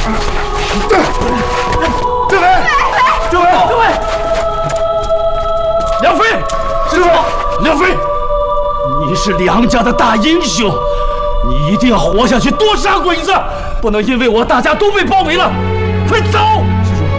政委，政委，政委，梁飞，师傅，梁飞，你是梁家的大英雄，你一定要活下去，多杀鬼子，不能因为我大家都被包围了。快走！